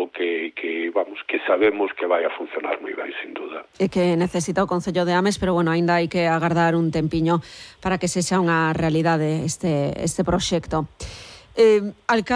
proxecto que sabemos que vai a funcionar moi ben, sin duda. E que necesita o Concello de Ames, pero bueno, aínda hai que agardar un tempiño para que sexa unha realidade este proxecto.